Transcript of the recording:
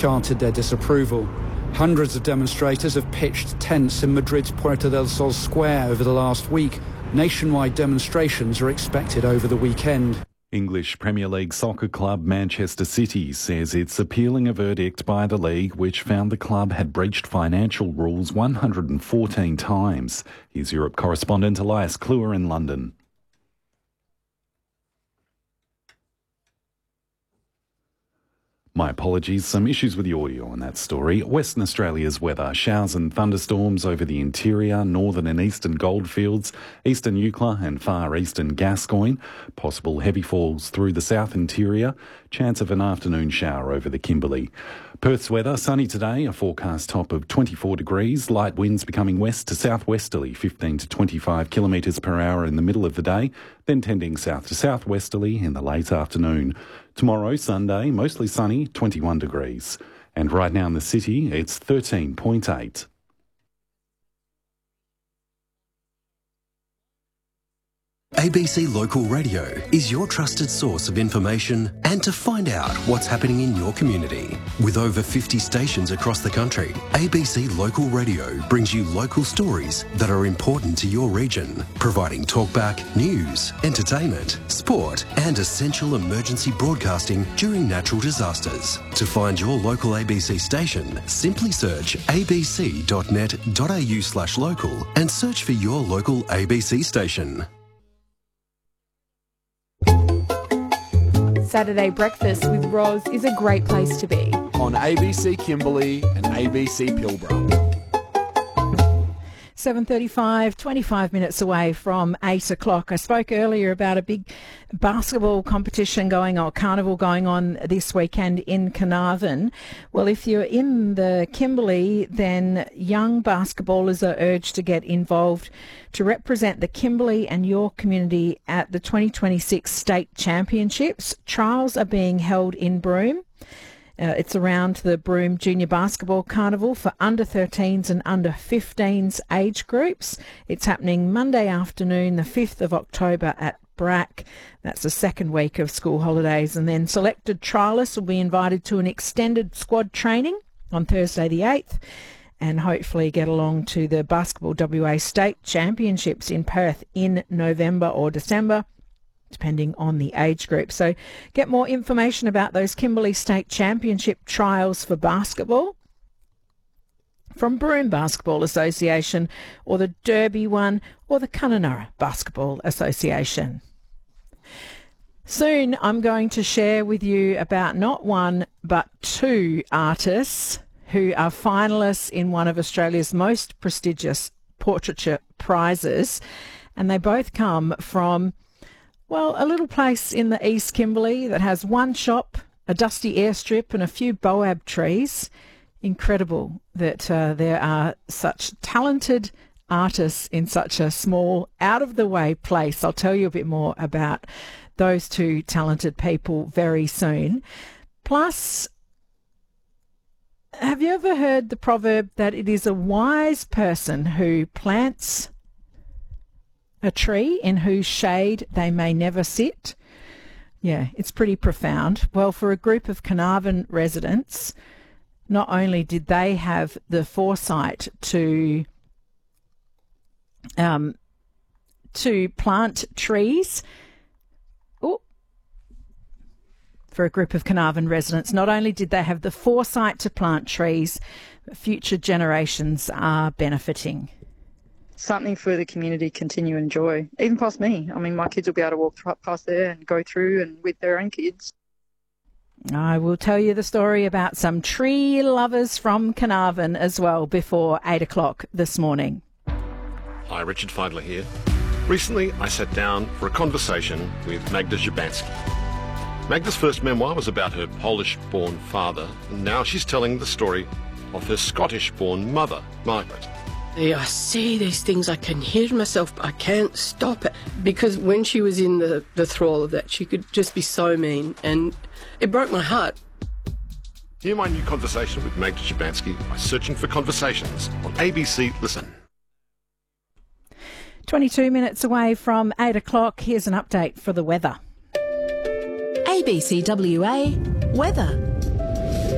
chanted their disapproval. Hundreds of demonstrators have pitched tents in Madrid's Puerta del Sol square over the last week. Nationwide demonstrations are expected over the weekend. English Premier League soccer club Manchester City says it's appealing a verdict by the league which found the club had breached financial rules 114 times. Here's Europe correspondent Elias Kluwer in London. My apologies, some issues with the audio on that story. Western Australia's weather. Showers and thunderstorms over the interior, northern and eastern goldfields, eastern Eucla and far eastern Gascoyne. Possible heavy falls through the south interior. Chance of an afternoon shower over the Kimberley. Perth's weather, sunny today, a forecast top of 24 degrees. Light winds becoming west to southwesterly, 15 to 25 kilometres per hour in the middle of the day, then tending south to southwesterly in the late afternoon. Tomorrow, Sunday, mostly sunny, 21 degrees. And right now in the city, it's 13.8. ABC Local Radio is your trusted source of information and to find out what's happening in your community. With over 50 stations across the country, ABC Local Radio brings you local stories that are important to your region, providing talkback, news, entertainment, sport and essential emergency broadcasting during natural disasters. To find your local ABC station, simply search abc.net.au/local and search for your local ABC station. Saturday breakfast with Roz is a great place to be. On ABC Kimberley and ABC Pilbara. 7:35, 25 minutes away from 8 o'clock. I spoke earlier about a big basketball competition going on, carnival going on this weekend in Carnarvon. Well, if you're in the Kimberley, then young basketballers are urged to get involved to represent the Kimberley and your community at the 2026 State Championships. Trials are being held in Broome. It's around the Broome Junior Basketball Carnival for under 13s and under 15s age groups. It's happening Monday afternoon, the 5th of October at BRAC. That's the second week of school holidays. And then selected trialists will be invited to an extended squad training on Thursday the 8th and hopefully get along to the Basketball WA State Championships in Perth in November or December, depending on the age group. So get more information about those Kimberley State Championship trials for basketball from Broome Basketball Association or the Derby one or the Kununurra Basketball Association. Soon I'm going to share with you about not one but two artists who are finalists in one of Australia's most prestigious portraiture prizes, and they both come from a little place in the East Kimberley that has one shop, a dusty airstrip and a few boab trees. Incredible that there are such talented artists in such a small, out-of-the-way place. I'll tell you a bit more about those two talented people very soon. Plus, have you ever heard the proverb that it is a wise person who plants a tree in whose shade they may never sit? Yeah, it's pretty profound. Well, for a group of Carnarvon residents, not only did they have the foresight to plant trees, for a group of Carnarvon residents, not only did they have the foresight to plant trees, but future generations are benefiting. Something for the community to continue to enjoy, even past me. I mean, my kids will be able to walk past there and go through and with their own kids. I will tell you the story about some tree lovers from Carnarvon as well before 8 o'clock this morning. Hi, Richard Feidler here. Recently, I sat down for a conversation with Magda Szubanski. Magda's first memoir was about her Polish-born father, and now she's telling the story of her Scottish-born mother, Margaret. I say these things, I can hear myself, but I can't stop it. Because when she was in the thrall of that, she could just be so mean, and it broke my heart. Hear my new conversation with Magda Szubanski by searching for Conversations on ABC Listen. 22 minutes away from 8 o'clock, here's an update for the weather. ABC WA weather.